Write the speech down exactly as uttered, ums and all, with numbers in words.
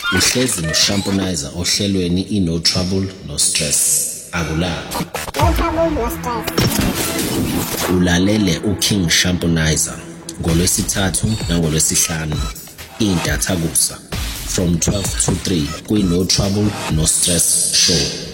Uhlezi noShampunizer ohlelweni iNo Trouble No Stress. Akulapho. No trouble, no stress. Ulalele uKing Shampunizer ngoLwesithathu nangoLwesihlanu intathakusa from twelve to three kwiNo Trouble No Stress show.